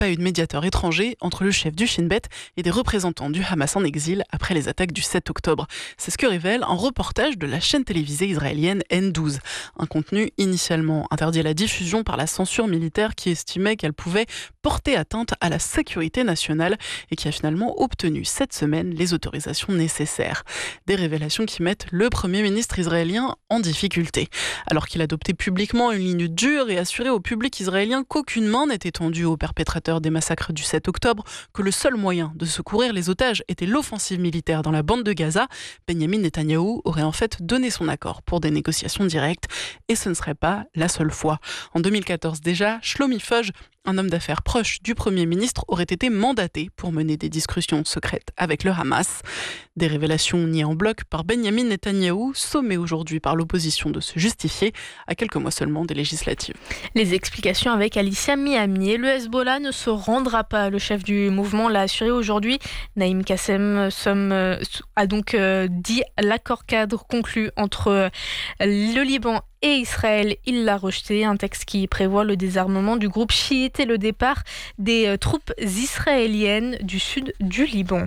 pas eu de médiateur étranger entre le chef du Shin Bet et des représentants du Hamas en exil après les attaques du 7 octobre. C'est ce que révèle un reportage de la chaîne télévisée israélienne N12. Un contenu initialement interdit à la diffusion par la censure militaire qui estimait qu'elle pouvait porter atteinte à la sécurité nationale et qui a finalement obtenu cette semaine les autorisations nécessaires. Des révélations qui mettent le Premier ministre israélien en difficulté. Alors qu'il adoptait publiquement une ligne dure et assurait au public israélien qu'aucune main n'était tendue aux perpétrateurs des massacres du 7 octobre, que le seul moyen de secourir les otages était l'offensive militaire dans la bande de Gaza, Benjamin Netanyahou aurait en fait donné son accord pour des négociations directes. Et ce ne serait pas la seule fois. En 2014 déjà, Shlomi Foj, un homme d'affaires proche du Premier ministre, aurait été mandaté pour mener des discussions secrètes avec le Hamas. Des révélations niées en bloc par Benjamin Netanyahou, sommé aujourd'hui par l'opposition de se justifier à quelques mois seulement des législatives. Les explications avec Alicia Miamier. Le Hezbollah ne se rendra pas. Le chef du mouvement l'a assuré aujourd'hui. Naïm Kassem a donc dit l'accord cadre conclu entre le Liban et Israël, il l'a rejeté, un texte qui prévoit le désarmement du groupe chiite et le départ des troupes israéliennes du sud du Liban.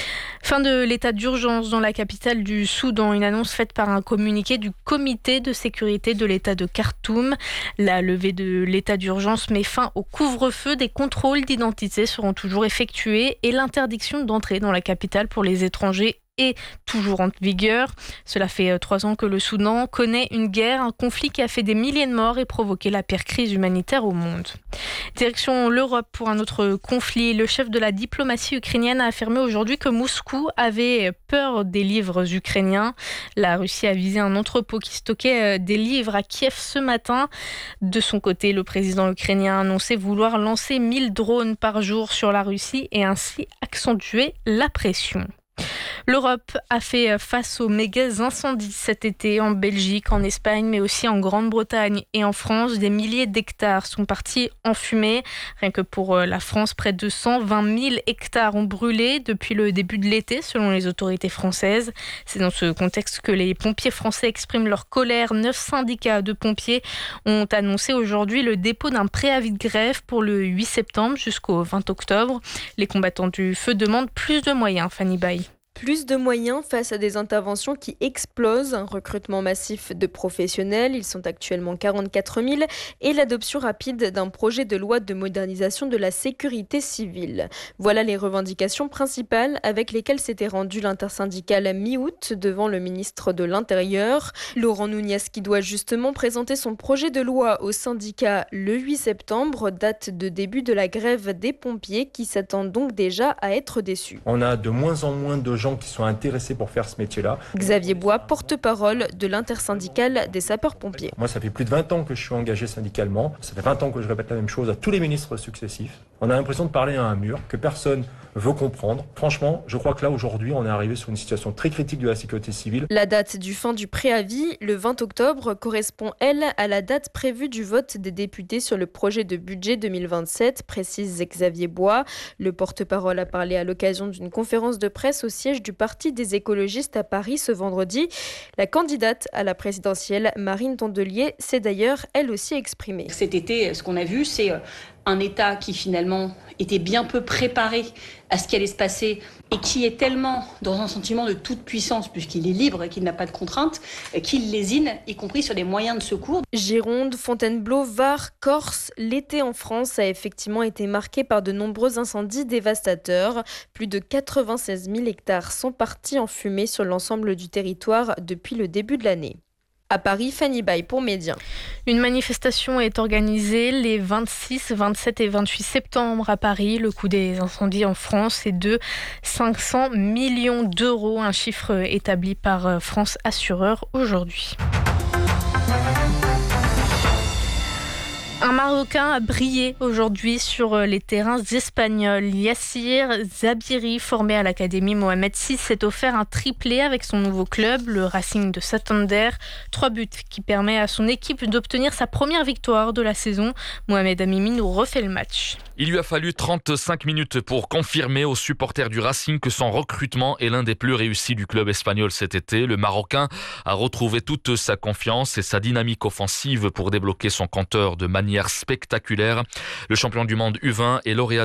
Fin de l'état d'urgence dans la capitale du Soudan, une annonce faite par un communiqué du comité de sécurité de l'état de Khartoum. La levée de l'état d'urgence met fin au couvre-feu, des contrôles d'identité seront toujours effectués et l'interdiction d'entrer dans la capitale pour les étrangers est toujours en vigueur. Cela fait 3 ans que le Soudan connaît une guerre, un conflit qui a fait des milliers de morts et provoqué la pire crise humanitaire au monde. Direction l'Europe pour un autre conflit. Le chef de la diplomatie ukrainienne a affirmé aujourd'hui que Moscou avait peur des livres ukrainiens. La Russie a visé un entrepôt qui stockait des livres à Kiev ce matin. De son côté, le président ukrainien a annoncé vouloir lancer 1000 drones par jour sur la Russie et ainsi accentuer la pression. L'Europe a fait face aux méga incendies cet été en Belgique, en Espagne, mais aussi en Grande-Bretagne et en France. Des milliers d'hectares sont partis en fumée. Rien que pour la France, près de 120 000 hectares ont brûlé depuis le début de l'été, selon les autorités françaises. C'est dans ce contexte que les pompiers français expriment leur colère. 9 syndicats de pompiers ont annoncé aujourd'hui le dépôt d'un préavis de grève pour le 8 septembre jusqu'au 20 octobre. Les combattants du feu demandent plus de moyens, Fanny Baye. Plus de moyens face à des interventions qui explosent, un recrutement massif de professionnels, ils sont actuellement 44 000, et l'adoption rapide d'un projet de loi de modernisation de la sécurité civile. Voilà les revendications principales avec lesquelles s'était rendu l'intersyndicale mi-août devant le ministre de l'Intérieur. Laurent Nunez qui doit justement présenter son projet de loi au syndicat le 8 septembre, date de début de la grève des pompiers qui s'attendent donc déjà à être déçus. On a de moins en moins de gens qui sont intéressés pour faire ce métier-là. Xavier Bois, porte-parole de l'intersyndicale des sapeurs-pompiers. Moi, ça fait plus de 20 ans que je suis engagé syndicalement. Ça fait 20 ans que je répète la même chose à tous les ministres successifs. On a l'impression de parler à un mur que personne veut comprendre. Franchement, je crois que là, aujourd'hui, on est arrivé sur une situation très critique de la sécurité civile. La date du fin du préavis, le 20 octobre, correspond, elle, à la date prévue du vote des députés sur le projet de budget 2027, précise Xavier Bois. Le porte-parole a parlé à l'occasion d'une conférence de presse au siège du Parti des écologistes à Paris ce vendredi. La candidate à la présidentielle, Marine Tondelier, s'est d'ailleurs elle aussi exprimée. Cet été, ce qu'on a vu, c'est un État qui finalement était bien peu préparé à ce qui allait se passer et qui est tellement dans un sentiment de toute puissance puisqu'il est libre et qu'il n'a pas de contraintes, qu'il lésine, y compris sur les moyens de secours. Gironde, Fontainebleau, Var, Corse, l'été en France a effectivement été marqué par de nombreux incendies dévastateurs. Plus de 96 000 hectares sont partis en fumée sur l'ensemble du territoire depuis le début de l'année. À Paris, Fanny Baye pour Média. Une manifestation est organisée les 26, 27 et 28 septembre à Paris. Le coût des incendies en France est de 500 millions d'euros, un chiffre établi par France Assureur aujourd'hui. Un Marocain a brillé aujourd'hui sur les terrains espagnols. Yassir Zabiri, formé à l'Académie Mohamed VI, s'est offert un triplé avec son nouveau club, le Racing de Santander. 3 buts qui permettent à son équipe d'obtenir sa première victoire de la saison. Mohamed Amimi nous refait le match. Il lui a fallu 35 minutes pour confirmer aux supporters du Racing que son recrutement est l'un des plus réussis du club espagnol cet été. Le Marocain a retrouvé toute sa confiance et sa dynamique offensive pour débloquer son compteur de manière spectaculaire. Le champion du monde U20 et lauréat